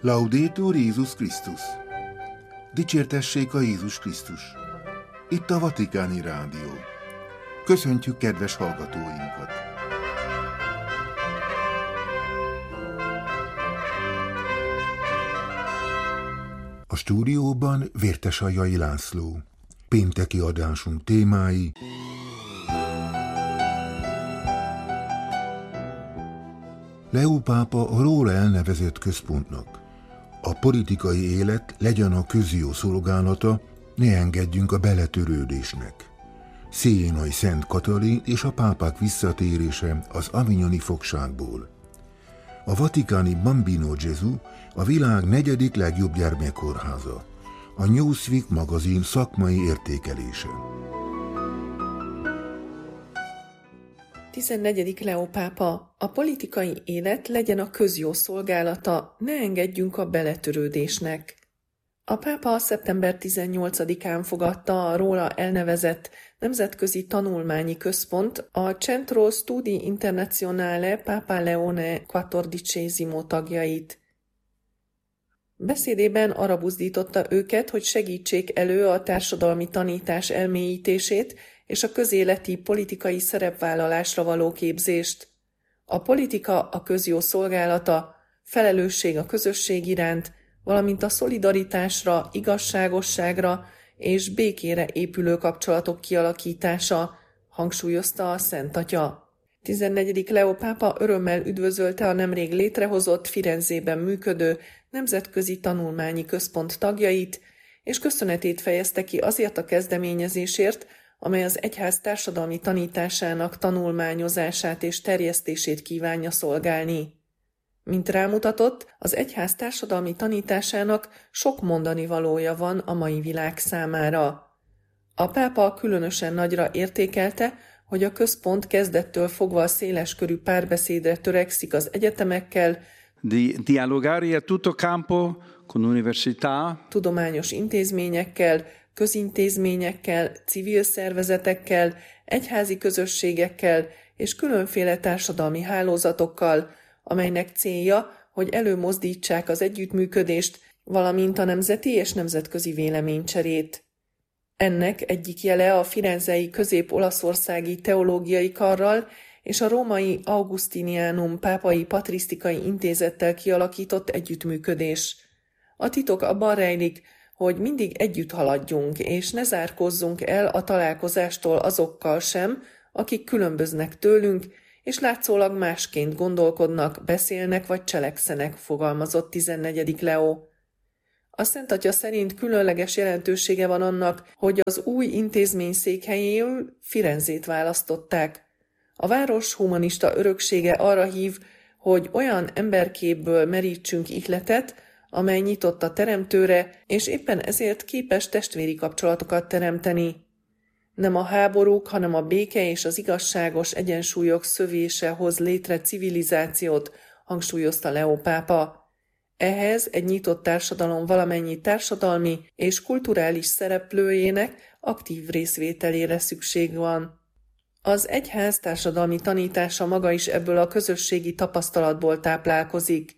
Laudetur Jézus Krisztus! Dicsértessék a Jézus Krisztus! Itt a Vatikáni Rádió. Köszöntjük kedves hallgatóinkat! A stúdióban Vértesajjai László. Pénteki adásunk témái: Leó pápa a róla elnevezett központnak: a politikai élet legyen a közjó szolgálata, ne engedjünk a beletörődésnek. Sienai Szent Katalin és a pápák visszatérése az avignoni fogságból. A vatikáni Bambino Gesù a világ 4. legjobb gyermekkórháza. A Newsweek magazin szakmai értékelése. 14. Leó pápa: a politikai élet legyen a közjó szolgálata, ne engedjünk a beletörődésnek. A pápa szeptember 18-án fogadta a róla elnevezett nemzetközi tanulmányi központ, a Centro Studi Internazionale Papa Leone XIV tagjait. Beszédében arra buzdította őket, hogy segítsék elő a társadalmi tanítás elmélyítését és a közéleti politikai szerepvállalásra való képzést. A politika a közjó szolgálata, felelősség a közösség iránt, valamint a szolidaritásra, igazságosságra és békére épülő kapcsolatok kialakítása, hangsúlyozta a Szent Atya. 14. Leó pápa örömmel üdvözölte a nemrég létrehozott, Firenzében működő nemzetközi tanulmányi központ tagjait, és köszönetét fejezte ki azért a kezdeményezésért, amely az egyház társadalmi tanításának tanulmányozását és terjesztését kívánja szolgálni. Mint rámutatott, az egyház társadalmi tanításának sok mondanivalója van a mai világ számára. A pápa különösen nagyra értékelte, hogy a központ kezdettől fogva a széleskörű párbeszédre törekszik az egyetemekkel, di dialogare a tutto campo con università, tudományos intézményekkel, közintézményekkel, civil szervezetekkel, egyházi közösségekkel és különféle társadalmi hálózatokkal, amelynek célja, hogy előmozdítsák az együttműködést, valamint a nemzeti és nemzetközi véleménycserét. Ennek egyik jele a firenzei közép-olaszországi teológiai karral és a római Augustinianum pápai patrisztikai intézettel kialakított együttműködés. A titok abban rejlik, hogy mindig együtt haladjunk, és ne zárkózzunk el a találkozástól azokkal sem, akik különböznek tőlünk, és látszólag másként gondolkodnak, beszélnek vagy cselekszenek, fogalmazott 14. Leó. A Szent Atya szerint különleges jelentősége van annak, hogy az új intézmény székhelyéül Firenzét választották. A város humanista öröksége arra hív, hogy olyan emberképből merítsünk ihletet, amely nyitott a Teremtőre, és éppen ezért képes testvéri kapcsolatokat teremteni. Nem a háborúk, hanem a béke és az igazságos egyensúlyok szövése hoz létre civilizációt, hangsúlyozta Leó pápa. Ehhez egy nyitott társadalom valamennyi társadalmi és kulturális szereplőjének aktív részvételére szükség van. Az egyház társadalmi tanítása maga is ebből a közösségi tapasztalatból táplálkozik.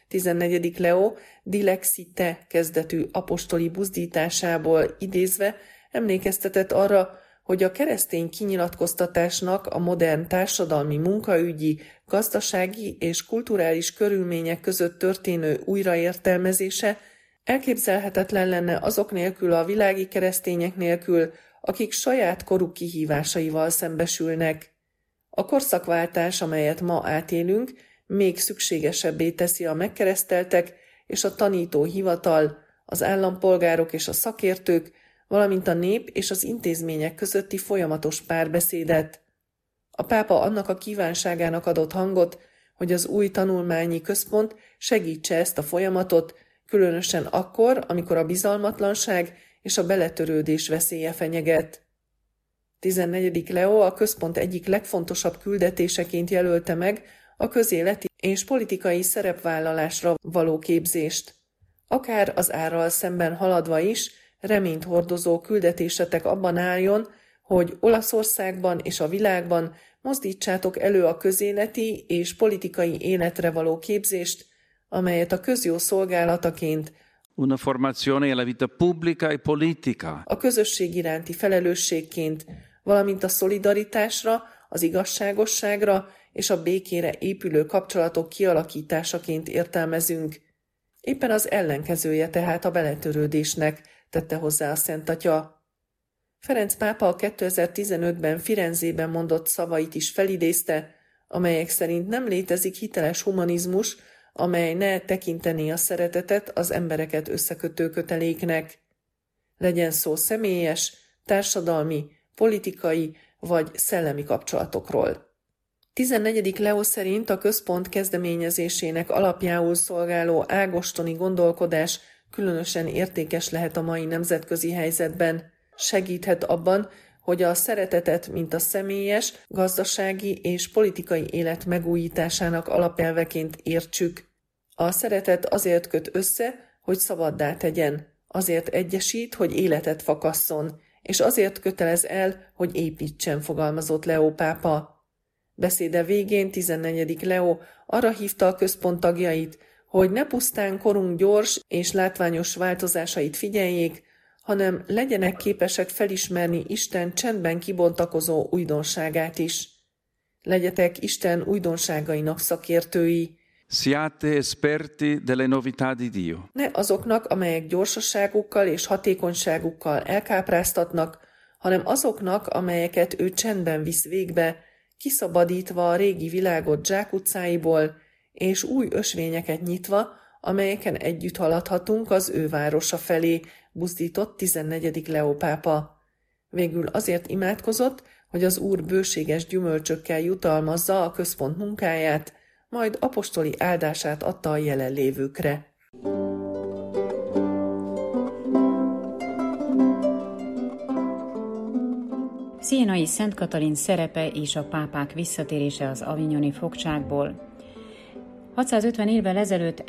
14. Leó Dilexite kezdetű apostoli buzdításából idézve emlékeztetett arra, hogy a keresztény kinyilatkoztatásnak a modern társadalmi, munkaügyi, gazdasági és kulturális körülmények között történő újraértelmezése elképzelhetetlen lenne azok nélkül, a világi keresztények nélkül, akik saját koruk kihívásaival szembesülnek. A korszakváltás, amelyet ma átélünk, még szükségesebbé teszi a megkereszteltek és a tanító hivatal, az állampolgárok és a szakértők, valamint a nép és az intézmények közötti folyamatos párbeszédet. A pápa annak a kívánságának adott hangot, hogy az új tanulmányi központ segítse ezt a folyamatot, különösen akkor, amikor a bizalmatlanság és a beletörődés veszélye fenyeget. 14. Leó a központ egyik legfontosabb küldetéseként jelölte meg a közéleti és politikai szerepvállalásra való képzést. Akár az árral szemben haladva is, reményt hordozó küldetésetek abban álljon, hogy Olaszországban és a világban mozdítsátok elő a közéleti és politikai életre való képzést, amelyet a közjó szolgálataként, una formazione alla vita pubblica e politica, a közösség iránti felelősségként, valamint a szolidaritásra, az igazságosságra és a békére épülő kapcsolatok kialakításaként értelmezünk. Éppen az ellenkezője tehát a beletörődésnek, tette hozzá a Szent Atya. Ferenc pápa a 2015-ben Firenzében mondott szavait is felidézte, amelyek szerint nem létezik hiteles humanizmus, amely ne tekintené a szeretetet az embereket összekötő köteléknek. Legyen szó személyes, társadalmi, politikai vagy szellemi kapcsolatokról. 14. Leó szerint a központ kezdeményezésének alapjául szolgáló ágostoni gondolkodás különösen értékes lehet a mai nemzetközi helyzetben. Segíthet abban, hogy a szeretetet, mint a személyes, gazdasági és politikai élet megújításának alapelveként értsük. A szeretet azért köt össze, hogy szabaddá tegyen, azért egyesít, hogy életet fakasszon, és azért kötelez el, hogy építsen, fogalmazott Leó pápa. Beszéde végén 14. Leó arra hívta a központ tagjait, hogy ne pusztán korunk gyors és látványos változásait figyeljék, hanem legyenek képesek felismerni Isten csendben kibontakozó újdonságát is. Legyetek Isten újdonságainak szakértői. siate esperti delle novità di Dio. Ne azoknak, amelyek gyorsaságukkal és hatékonyságukkal elkápráztatnak, hanem azoknak, amelyeket ő csendben visz végbe, kiszabadítva a régi világot zsákutcáiból, és új ösvényeket nyitva, amelyeken együtt haladhatunk az ő városa felé, buzdított 14. Leó pápa. Végül azért imádkozott, hogy az Úr bőséges gyümölcsökkel jutalmazza a központ munkáját, majd apostoli áldását adta a jelenlévőkre. Sienai Szent Katalin szerepe és a pápák visszatérése az avignoni fogságból. 650 évvel ezelőtt,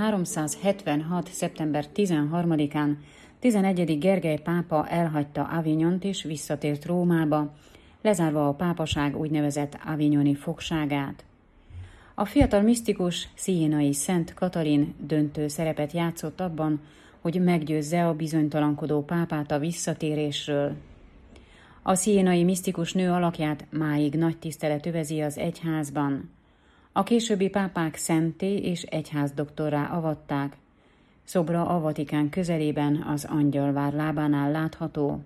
1376. szeptember 13-án 11. Gergely pápa elhagyta Avignont és visszatért Rómába, lezárva a pápaság úgynevezett avignoni fogságát. A fiatal misztikus Sienai Szent Katalin döntő szerepet játszott abban, hogy meggyőzze a bizonytalankodó pápát a visszatérésről. A sienai misztikus nő alakját máig nagy tisztelet övezi az egyházban. A későbbi pápák szentté és egyházdoktorrá avatták. Szobra a Vatikán közelében az Angyalvár lábánál látható.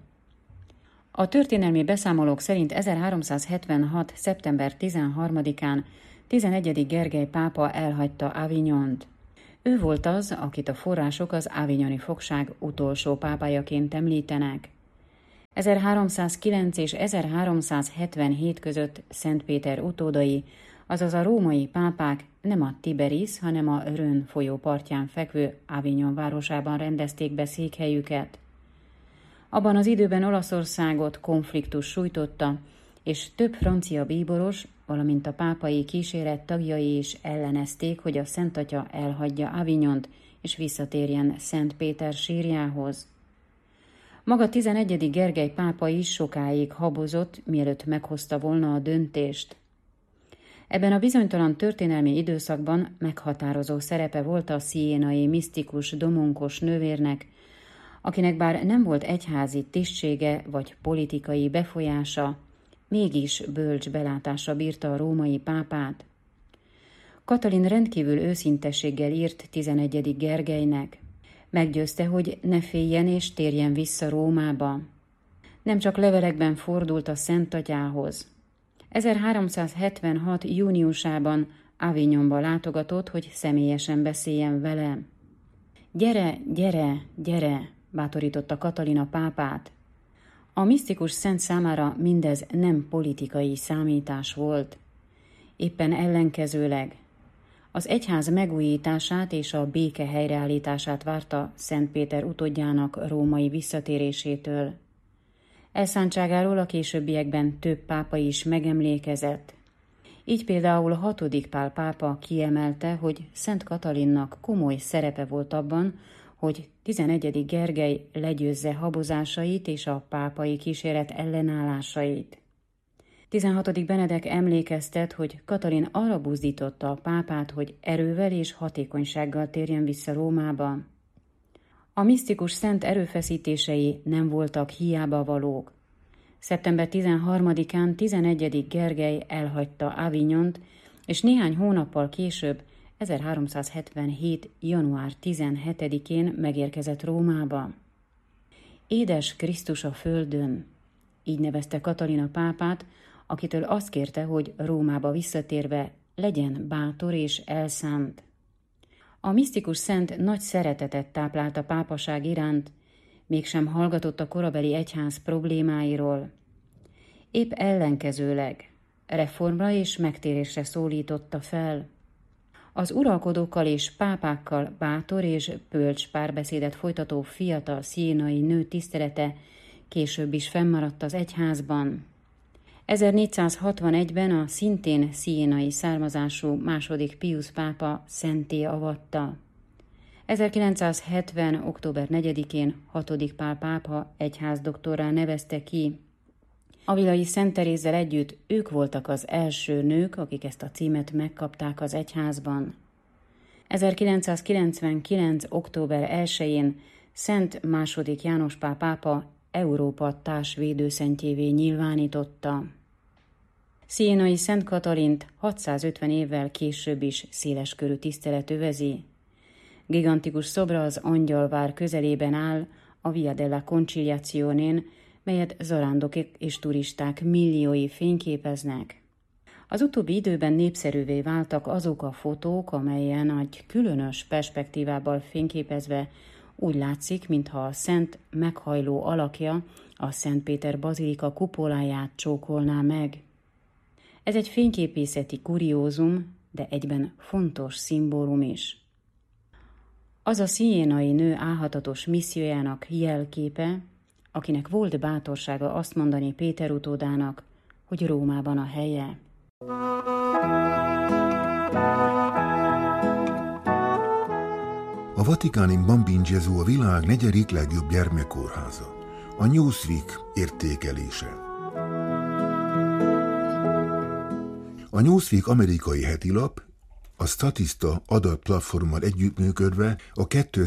A történelmi beszámolók szerint 1376. szeptember 13-án 11. Gergely pápa elhagyta Avignont. Ő volt az, akit a források az avignoni fogság utolsó pápájaként említenek. 1309 és 1377 között Szent Péter utódai, azaz a római pápák nem a Tiberis, hanem a Rhön folyó partján fekvő Avignon városában rendezték be székhelyüket. Abban az időben Olaszországot konfliktus sújtotta, és több francia bíboros, valamint a pápai kíséret tagjai is ellenezték, hogy a Szent Atya elhagyja Avignont és visszatérjen Szent Péter sírjához. Maga 11. Gergely pápa is sokáig habozott, mielőtt meghozta volna a döntést. Ebben a bizonytalan történelmi időszakban meghatározó szerepe volt a sienai misztikus domonkos nővérnek, akinek bár nem volt egyházi tisztsége vagy politikai befolyása, mégis bölcs belátásra bírta a római pápát. Katalin rendkívül őszintességgel írt 11. Gergelynek. Meggyőzte, hogy ne féljen és térjen vissza Rómába. Nem csak levelekben fordult a Szent Atyához. 1376. júniusában Avignonba látogatott, hogy személyesen beszéljen vele. Gyere, gyere, gyere, bátorította Katalin a pápát. A misztikus szent számára mindez nem politikai számítás volt. Éppen ellenkezőleg. Az egyház megújítását és a béke helyreállítását várta Szent Péter utódjának római visszatérésétől. Elszántságáról a későbbiekben több pápa is megemlékezett. Így például 6. Pál pápa kiemelte, hogy Szent Katalinnak komoly szerepe volt abban, hogy 11. Gergely legyőzze habozásait és a pápai kíséret ellenállásait. 16. Benedek emlékeztet, hogy Katalin arra buzdította a pápát, hogy erővel és hatékonysággal térjen vissza Rómába. A misztikus szent erőfeszítései nem voltak hiába valók. Szeptember 13-án 11. Gergely elhagyta Avignont, és néhány hónappal később, 1377. január 17-én megérkezett Rómába. Édes Krisztus a földön, így nevezte Katalin a pápát, akitől azt kérte, hogy Rómába visszatérve legyen bátor és elszánt. A misztikus szent nagy szeretetet táplált a pápaság iránt, mégsem hallgatott a korabeli egyház problémáiról. Épp ellenkezőleg reformra és megtérésre szólította fel. Az uralkodókkal és pápákkal bátor és bölcs párbeszédet folytató fiatal sziénai nő tisztelete később is fennmaradt az egyházban. 1461-ben a szintén sziénai származású II. Piusz pápa szentté avatta. 1970. október 4-én 6. Pál pápa egyházdoktorrá nevezte ki. Avilai Szent Terézzel együtt ők voltak az első nők, akik ezt a címet megkapták az egyházban. 1999. október 1-én Szent II. János Pál pápa Európa társvédőszentjévé nyilvánította. Sziénai Szent Katalint 650 évvel később is széleskörű tisztelet övezi. Gigantikus szobra az Angyalvár közelében áll, a Via della Conciliationén, melyet zarándokok és turisták milliói fényképeznek. Az utóbbi időben népszerűvé váltak azok a fotók, amelyen egy különös perspektívával fényképezve úgy látszik, mintha a szent meghajló alakja a Szent Péter bazilika kupoláját csókolná meg. Ez egy fényképészeti kuriózum, de egyben fontos szimbólum is. Az a sziénai nő álhatatos missziójának jelképe, akinek volt bátorsága azt mondani Péter utódának, hogy Rómában a helye. A vatikáni Bambino Gesù a világ 4. legjobb gyermekkórháza. A Newsweek értékelése. A Newsweek amerikai hetilap a Statista adatplatformmal együttműködve a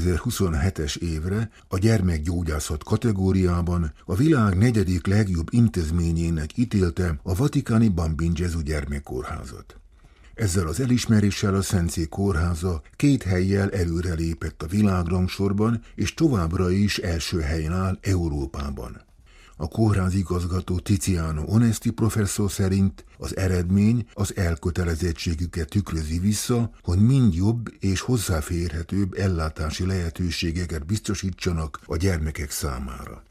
2027-es évre a gyermekgyógyászat kategóriában a világ 4. legjobb intézményének ítélte a vatikáni Bambino Gesù gyermekkórházat. Ezzel az elismeréssel a Szentszék kórháza 2 hellyel előrelépett a világrangsorban, és továbbra is első helyen áll Európában. A kórház igazgató Tiziano Onesti professzor szerint az eredmény az elkötelezettségüket tükrözi vissza, hogy mind jobb és hozzáférhetőbb ellátási lehetőségeket biztosítsanak a gyermekek számára.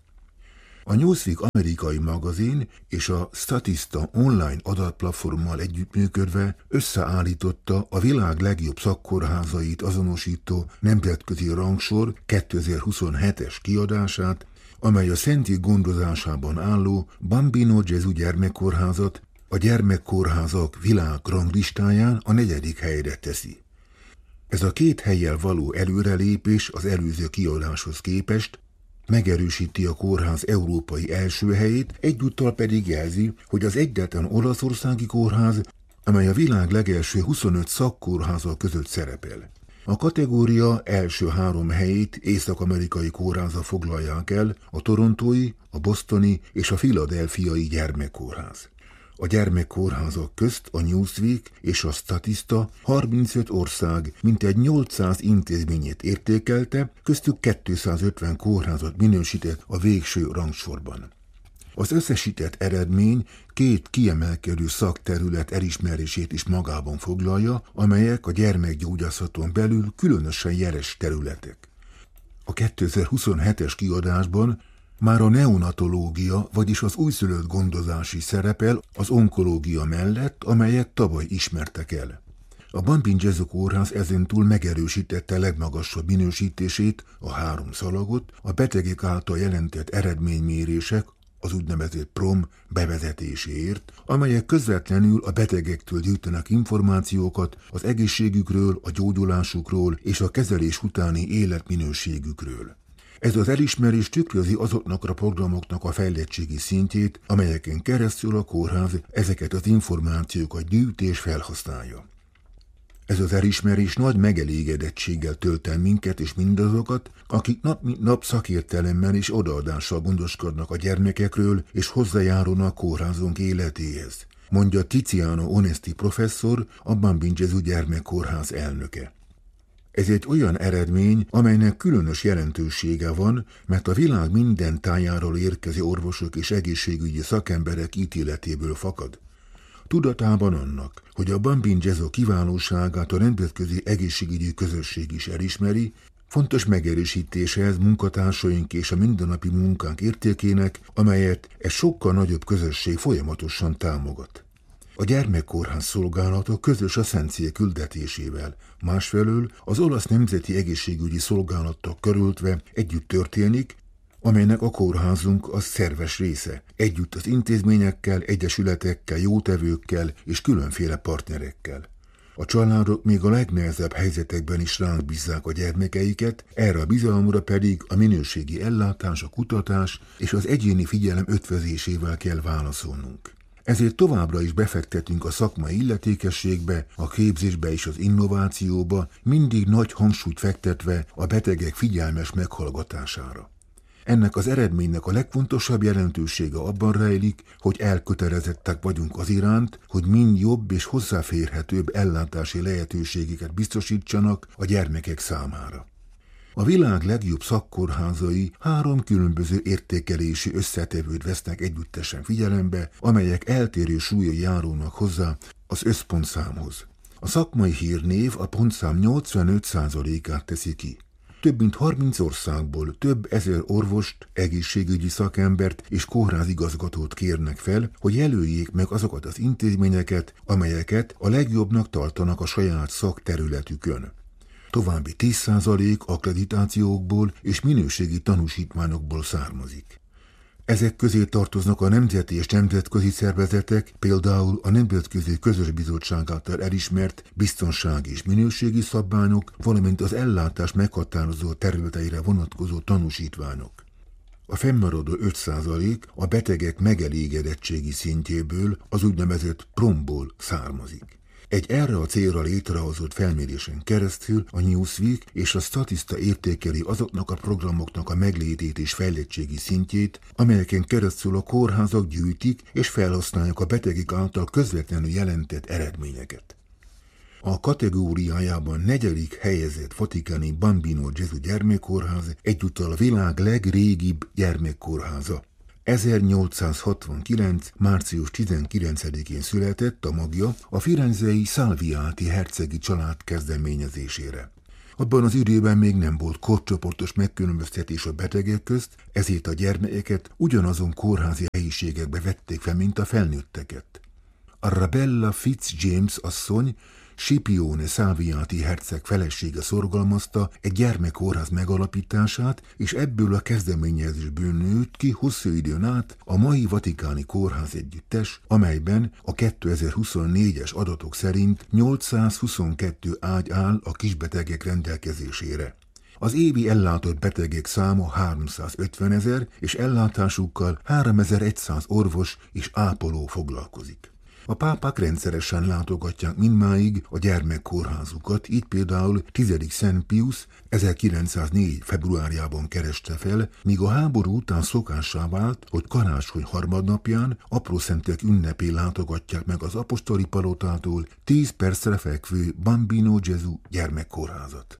A Newsweek amerikai magazin és a Statista online adatplatformmal együttműködve összeállította a világ legjobb szakkórházait azonosító nemzetközi rangsor 2027-es kiadását, amely a Szentély gondozásában álló Bambino Gesù gyermekkórházat a gyermekkórházak világranglistáján a 4. helyre teszi. Ez a 2 hellyel való előrelépés az előző kiadáshoz képest megerősíti a kórház európai első helyét, egyúttal pedig jelzi, hogy az egyetlen olaszországi kórház, amely a világ legelső 25 szakkórháza között szerepel. A kategória első 3 helyét észak-amerikai kórháza foglalják el, a torontói, a bostoni és a philadelphiai gyermekkórház. A gyermekkórházak közt a Newsweek és a Statista 35 ország mintegy 800 intézményét értékelte, köztük 250 kórházat minősített a végső rangsorban. Az összesített eredmény 2 kiemelkedő szakterület elismerését is magában foglalja, amelyek a gyermekgyógyászaton belül különösen jeles területek. A 2027-es kiadásban már a neonatológia, vagyis az újszülött gondozási szerepel az onkológia mellett, amelyet tavaly ismertek el. A Bambino Gesù kórház ezentúl megerősítette legmagasabb minősítését, a 3 szalagot, a betegek által jelentett eredménymérések, az úgynevezett PROM bevezetéséért, amelyek közvetlenül a betegektől gyűjtenek információkat az egészségükről, a gyógyulásukról és a kezelés utáni életminőségükről. Ez az elismerés tükrözi azoknak a programoknak a fejlettségi szintjét, amelyeken keresztül a kórház ezeket az információkat gyűjt és felhasználja. Ez az elismerés nagy megelégedettséggel tölt el minket és mindazokat, akik nap mint nap szakértelemmel és odaadással gondoskodnak a gyermekekről és hozzájárulnak a kórházunk életéhez, mondja Tiziano Onesti professzor, a Bambino Gesù gyermekkórház elnöke. Ez egy olyan eredmény, amelynek különös jelentősége van, mert a világ minden tájáról érkező orvosok és egészségügyi szakemberek ítéletéből fakad. Tudatában annak, hogy a Bambino Gesù kiválóságát a nemzetközi egészségügyi közösség is elismeri, fontos megerősítése ez munkatársaink és a mindennapi munkánk értékének, amelyet egy sokkal nagyobb közösség folyamatosan támogat. A gyermekkórház szolgálata közös a Szentszék küldetésével, másfelől az olasz nemzeti egészségügyi szolgálattal körültve együtt történik, amelynek a kórházunk az szerves része, együtt az intézményekkel, egyesületekkel, jótevőkkel és különféle partnerekkel. A családok még a legnehezebb helyzetekben is ránk bízzák a gyermekeiket, erre a bizalomra pedig a minőségi ellátás, a kutatás és az egyéni figyelem ötvözésével kell válaszolnunk. Ezért továbbra is befektetünk a szakmai illetékességbe, a képzésbe és az innovációba, mindig nagy hangsúlyt fektetve a betegek figyelmes meghallgatására. Ennek az eredménynek a legfontosabb jelentősége abban rejlik, hogy elkötelezettek vagyunk az iránt, hogy mind jobb és hozzáférhetőbb ellátási lehetőségeket biztosítsanak a gyermekek számára. A világ legjobb szakkórházai 3 különböző értékelési összetevőt vesznek együttesen figyelembe, amelyek eltérő súlya járulnak hozzá az összpontszámhoz. A szakmai hírnév a pontszám 85%-át teszi ki. Több mint 30 országból több ezer orvost, egészségügyi szakembert és kórházigazgatót kérnek fel, hogy jelöljék meg azokat az intézményeket, amelyeket a legjobbnak tartanak a saját szakterületükön. További 10% akkreditációkból és minőségi tanúsítványokból származik. Ezek közé tartoznak a nemzeti és nemzetközi szervezetek, például a Nemzetközi Közös Bizottság által elismert biztonsági és minőségi szabványok, valamint az ellátás meghatározó területeire vonatkozó tanúsítványok. A fennmaradó 5% a betegek megelégedettségi szintjéből, az úgynevezett PROM-ból származik. Egy erre a célra létrehozott felmérésen keresztül a Newsweek és a Statista értékeli azoknak a programoknak a meglétét és fejlettségi szintjét, amelyeken keresztül a kórházak gyűjtik és felhasználják a betegek által közvetlenül jelentett eredményeket. A kategóriájában 4. helyezett vatikáni Bambino Gesù gyermekkórház egyúttal a világ legrégibb gyermekkórháza. 1869. március 19-én született a magja a firenzei Salviati hercegi család kezdeményezésére. Abban az időben még nem volt korcsoportos megkülönböztetés a betegek közt, ezért a gyermekeket ugyanazon kórházi helyiségekbe vették fel, mint a felnőtteket. Arabella Fitzjames asszony, Scipione Salviati herceg felesége szorgalmazta egy gyermekkórház megalapítását, és ebből a kezdeményezésből nőtt ki hosszú időn át a mai vatikáni kórház együttes, amelyben a 2024-es adatok szerint 822 ágy áll a kisbetegek rendelkezésére. Az évi ellátott betegek száma 350 000, és ellátásukkal 3100 orvos és ápoló foglalkozik. A pápák rendszeresen látogatják mindmáig a gyermekkórházukat, így például 10. Szent Pius 1904. februárjában kereste fel, míg a háború után szokássá vált, hogy karácsony harmadnapján, aprószentek ünnepén látogatják meg az apostoli palotától 10 percre fekvő Bambino Gesù gyermekkórházat.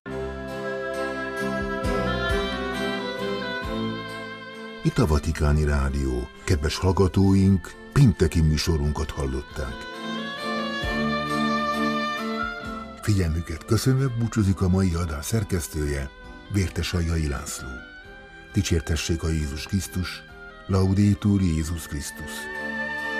Itt a Vatikáni Rádió. Kedves hallgatóink, pénteki műsorunkat hallották. Figyelmüket köszönve búcsúzik a mai adás szerkesztője, Vértes Aljai László. Dicsértessék a Jézus Krisztus, Laudetur Jézus Krisztus.